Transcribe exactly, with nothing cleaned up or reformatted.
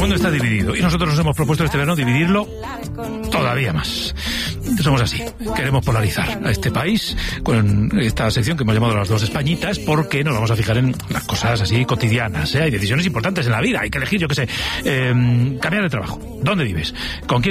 mundo está dividido y nosotros nos hemos propuesto este verano dividirlo todavía más. Somos así, queremos polarizar a este país con esta sección que hemos llamado las dos Españitas, porque nos vamos a fijar en las cosas así cotidianas, ¿eh? Hay decisiones importantes en la vida, hay que elegir, yo qué sé, eh, cambiar de trabajo, ¿dónde vives? ¿Con quién